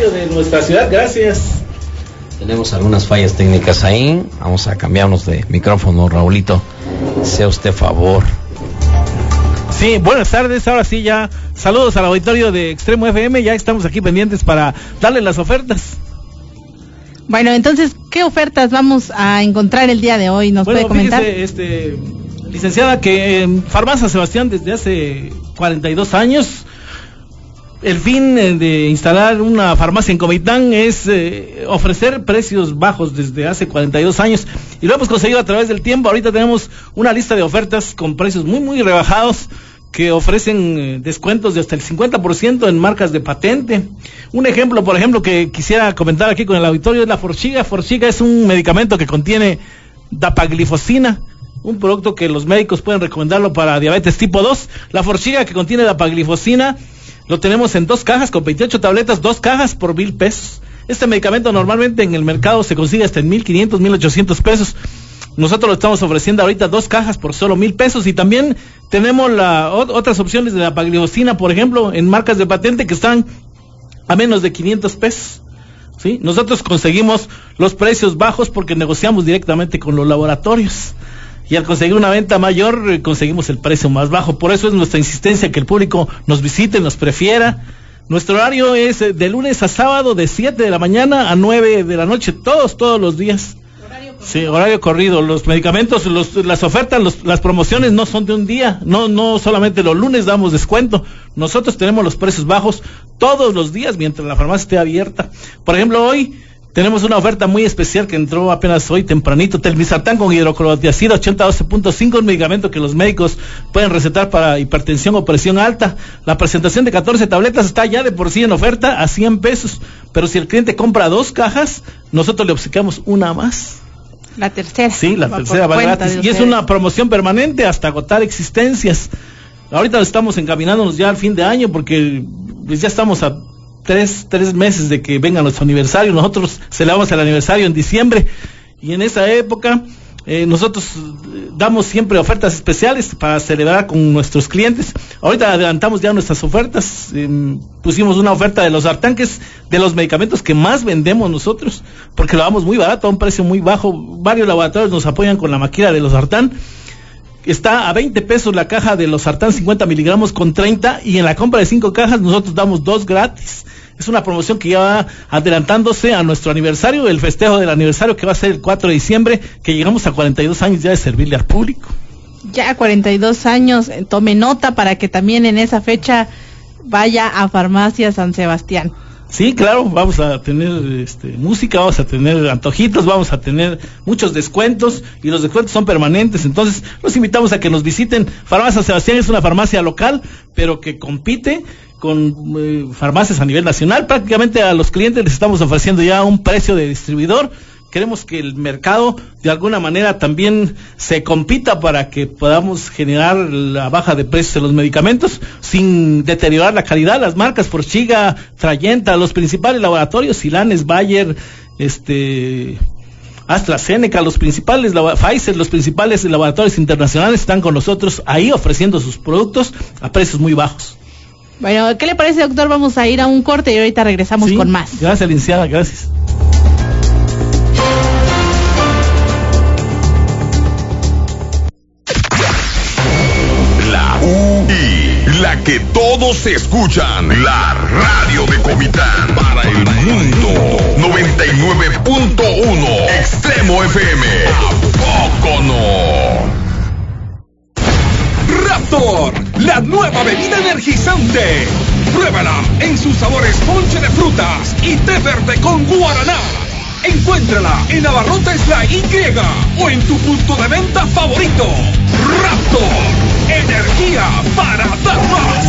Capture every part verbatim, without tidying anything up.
radio de nuestra ciudad. Gracias. Tenemos algunas fallas técnicas ahí. Vamos a cambiarnos de micrófono, Raulito. Sea usted favor. Sí, buenas tardes. Ahora sí, ya saludos al auditorio de Extremo F M. Ya estamos aquí pendientes para darle las ofertas. Bueno, entonces, ¿qué ofertas vamos a encontrar el día de hoy? ¿Nos bueno, puede comentar? Fíjese, este, licenciada, que en Farmacia Sebastián desde hace cuarenta y dos años, el fin de instalar una farmacia en Comitán es eh, ofrecer precios bajos desde hace cuarenta y dos años, y lo hemos conseguido a través del tiempo. Ahorita tenemos una lista de ofertas con precios muy muy rebajados que ofrecen eh, descuentos de hasta el cincuenta por ciento en marcas de patente. Un ejemplo, por ejemplo, que quisiera comentar aquí con el auditorio es la Forxiga. Forxiga es un medicamento que contiene dapaglifosina, un producto que los médicos pueden recomendarlo para diabetes tipo dos. La Forxiga, que contiene dapaglifosina, lo tenemos en dos cajas con veintiocho tabletas, dos cajas por mil pesos. Este medicamento normalmente en el mercado se consigue hasta en mil quinientos, mil ochocientos pesos. Nosotros lo estamos ofreciendo ahorita dos cajas por solo mil pesos, y también tenemos la, o, otras opciones de dapaglifosina, por ejemplo, en marcas de patente que están a menos de quinientos pesos. ¿Sí? Nosotros conseguimos los precios bajos porque negociamos directamente con los laboratorios. Y al conseguir una venta mayor, eh, conseguimos el precio más bajo. Por eso es nuestra insistencia que el público nos visite, nos prefiera. Nuestro horario es eh, de lunes a sábado, de siete de la mañana a nueve de la noche, todos, todos los días. Horario corrido. Sí, horario corrido. Los medicamentos, los, las ofertas, los, las promociones no son de un día. No, no solamente los lunes damos descuento. Nosotros tenemos los precios bajos todos los días mientras la farmacia esté abierta. Por ejemplo, hoy tenemos una oferta muy especial que entró apenas hoy tempranito. Telmisartán con hidroclorotiazida ochenta doce punto cinco, un medicamento que los médicos pueden recetar para hipertensión o presión alta. La presentación de catorce tabletas está ya de por sí en oferta a cien pesos. Pero si el cliente compra dos cajas, nosotros le obsequiamos una más. La tercera. Sí, la tercera va gratis. Y es una promoción permanente hasta agotar existencias. Ahorita estamos encaminándonos ya al fin de año porque pues, ya estamos a Tres, tres meses de que venga nuestro aniversario. Nosotros celebramos el aniversario en diciembre, y en esa época eh, nosotros damos siempre ofertas especiales para celebrar con nuestros clientes. Ahorita adelantamos ya nuestras ofertas. Eh, pusimos una oferta de los Sartán, que es de los medicamentos que más vendemos nosotros, porque lo damos muy barato, a un precio muy bajo. Varios laboratorios nos apoyan con la maquila de los Sartán. Está a veinte pesos la caja de los Sartán cincuenta miligramos con treinta, y en la compra de cinco cajas nosotros damos dos gratis. Es una promoción que ya va adelantándose a nuestro aniversario, el festejo del aniversario que va a ser el cuatro de diciembre, que llegamos a cuarenta y dos años ya de servirle al público. Ya cuarenta y dos años, tome nota para que también en esa fecha vaya a Farmacia San Sebastián. Sí, claro, vamos a tener este, música, vamos a tener antojitos, vamos a tener muchos descuentos, y los descuentos son permanentes. Entonces los invitamos a que nos visiten. Farmacia San Sebastián es una farmacia local, pero que compite con eh, farmacias a nivel nacional. Prácticamente a los clientes les estamos ofreciendo ya un precio de distribuidor. Queremos que el mercado de alguna manera también se compita para que podamos generar la baja de precios de los medicamentos sin deteriorar la calidad. Las marcas Forxiga, Trayenta, los principales laboratorios, Silanes, Bayer, este, AstraZeneca, los principales, Pfizer, los principales laboratorios internacionales están con nosotros ahí ofreciendo sus productos a precios muy bajos. Bueno, ¿qué le parece, doctor? Vamos a ir a un corte y ahorita regresamos sí, con más. Gracias, licenciada, gracias. La U I, la que todos escuchan, la radio de Comitán para el mundo. noventa y nueve punto uno Extremo F M. ¿A poco no? Raptor, la nueva bebida energizante. Pruébala en sus sabores ponche de frutas y té verde con guaraná. Encuéntrala en Abarrotes La Y o en tu punto de venta favorito. Raptor, energía para dar más.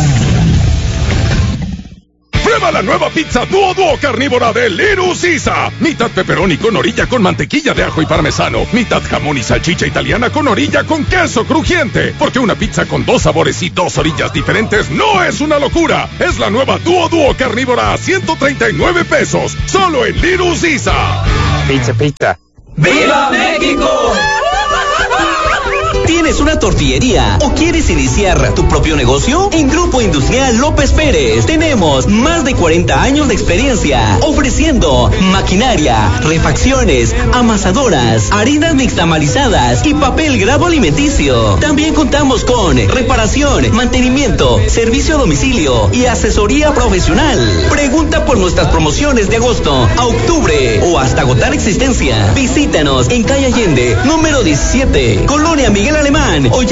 Prueba la nueva pizza Duo Duo carnívora de Little Caesar. Mitad pepperoni con orilla con mantequilla de ajo y parmesano. Mitad jamón y salchicha italiana con orilla con queso crujiente. Porque una pizza con dos sabores y dos orillas diferentes no es una locura. Es la nueva Duo Duo carnívora a ciento treinta y nueve pesos. Solo en Little Caesar. Pizza, pizza. ¡Viva México! ¿Tienes una tortillería o quieres iniciar tu propio negocio? En Grupo Industrial López Pérez tenemos más de cuarenta años de experiencia ofreciendo maquinaria, refacciones, amasadoras, harinas nixtamalizadas y papel grado alimenticio. También contamos con reparación, mantenimiento, servicio a domicilio y asesoría profesional. Pregunta por nuestras promociones de agosto a octubre o hasta agotar existencia. Visítanos en calle Allende, número diecisiete, Colonia Miguel Alemán, o